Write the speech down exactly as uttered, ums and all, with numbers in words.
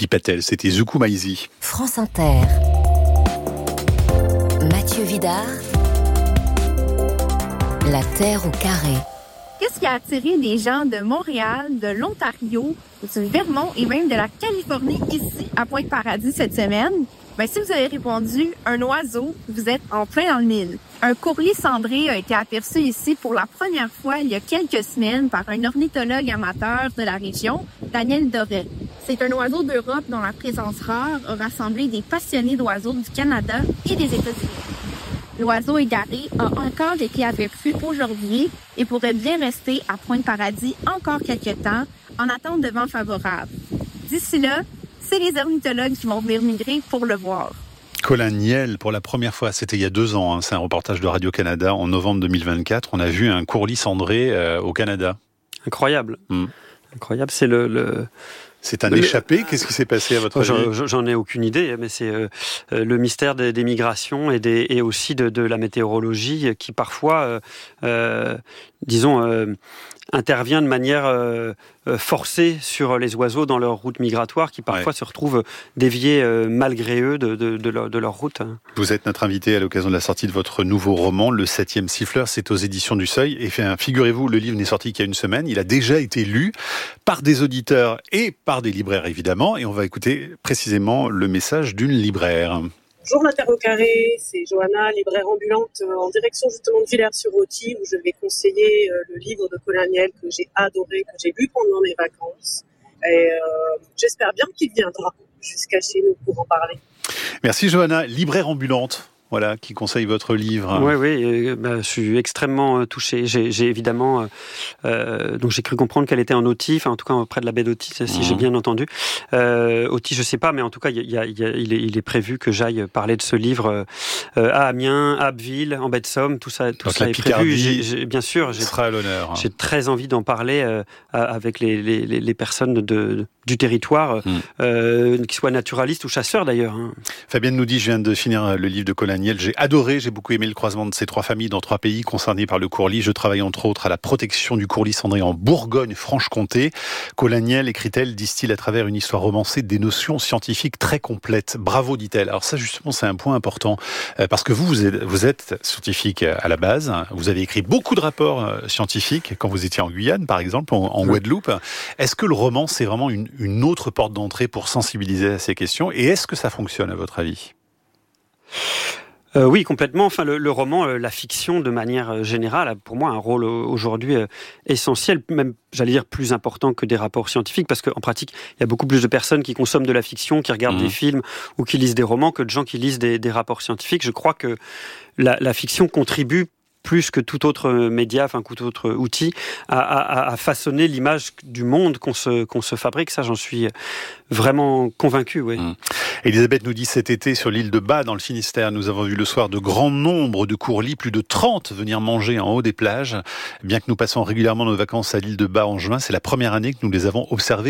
Patel, c'était Zukumaisi. France Inter. Mathieu Vidard. La Terre au carré. Qu'est-ce qui a attiré des gens de Montréal, de l'Ontario, du Vermont et même de la Californie ici à Pointe-Paradis cette semaine? Ben, si vous avez répondu un oiseau, vous êtes en plein dans le mille. Un courlis cendré a été aperçu ici pour la première fois il y a quelques semaines par un ornithologue amateur de la région, Daniel Doré. C'est un oiseau d'Europe dont la présence rare a rassemblé des passionnés d'oiseaux du Canada et des États-Unis. L'oiseau égaré a encore été aperçu aujourd'hui et pourrait bien rester à Pointe-Paradis encore quelques temps en attente de vent favorable. D'ici là, c'est les ornithologues qui vont venir migrer pour le voir. Colin Niel, pour la première fois, c'était il y a deux ans, hein, c'est un reportage de Radio-Canada en novembre deux mille vingt-quatre, on a vu un courlis cendré euh, au Canada. Incroyable. Mmh. Incroyable, c'est le... le... C'est un échappé. Qu'est-ce qui s'est passé à votre avis? J'en, j'en ai aucune idée, mais c'est euh, le mystère des, des migrations et, des, et aussi de, de la météorologie qui parfois, euh, euh, disons, euh, intervient de manière euh, forcée sur les oiseaux dans leur route migratoire, qui parfois ouais. se retrouvent déviés euh, malgré eux de, de, de, leur, de leur route. Vous êtes notre invité à l'occasion de la sortie de votre nouveau roman, Le Septième Siffleur. C'est aux éditions du Seuil. Et figurez-vous, le livre n'est sorti qu'il y a une semaine. Il a déjà été lu par des auditeurs et par des libraires, évidemment. Et on va écouter précisément le message d'une libraire. Bonjour la Terre au carré, c'est Johanna, libraire ambulante en direction justement de Villers-sur-Authie où je vais conseiller le livre de Colin Niel que j'ai adoré, que j'ai lu pendant mes vacances. Et euh, j'espère bien qu'il viendra jusqu'à chez nous pour en parler. Merci Johanna, libraire ambulante. Voilà, qui conseille votre livre. Oui, oui, euh, bah, je suis extrêmement euh, touché. J'ai, j'ai évidemment, euh, euh, donc j'ai cru comprendre qu'elle était en Authie, enfin en tout cas près de la baie d'Authie, si mmh. j'ai bien entendu. Euh, Authie, je sais pas, mais en tout cas, il y a, y a, il, est, il est prévu que j'aille parler de ce livre euh, à Amiens, à Abbeville, en baie de Somme, tout ça, tout donc ça est prévu. J'ai, j'ai, bien sûr, j'ai, sera à l'honneur. J'ai très envie d'en parler euh, avec les, les, les personnes de, de, du territoire, mmh. euh, qu'ils soient naturalistes ou chasseurs d'ailleurs. Hein. Fabienne nous dit, je viens de finir le livre de Colin Niel, j'ai adoré, j'ai beaucoup aimé le croisement de ces trois familles dans trois pays concernés par le courlis. Je travaille entre autres à la protection du courlis cendré en Bourgogne-Franche-Comté. Colin Niel, écrit-elle, distille à travers une histoire romancée des notions scientifiques très complètes. Bravo, dit-elle. Alors ça, justement, c'est un point important, parce que vous, vous êtes, vous êtes scientifique à la base. Vous avez écrit beaucoup de rapports scientifiques quand vous étiez en Guyane, par exemple, en, en Guadeloupe. Est-ce que le roman, c'est vraiment une, une autre porte d'entrée pour sensibiliser à ces questions? Et est-ce que ça fonctionne, à votre avis? Euh, oui, complètement. Enfin, le, le roman, euh, la fiction, de manière générale, a pour moi un rôle euh, aujourd'hui euh, essentiel, même, j'allais dire, plus important que des rapports scientifiques, parce qu'en pratique, il y a beaucoup plus de personnes qui consomment de la fiction, qui regardent mmh. des films ou qui lisent des romans, que de gens qui lisent des, des rapports scientifiques. Je crois que la, la fiction contribue plus que tout autre média, enfin tout autre outil, à, à, à façonner l'image du monde qu'on se, qu'on se fabrique. Ça, j'en suis vraiment convaincu. Oui. Mmh. Elisabeth nous dit cet été sur l'île de Bas, dans le Finistère, nous avons vu le soir de grands nombres de courlis, plus de trente venir manger en haut des plages. Bien que nous passons régulièrement nos vacances à l'île de Bas en juin, c'est la première année que nous les avons observés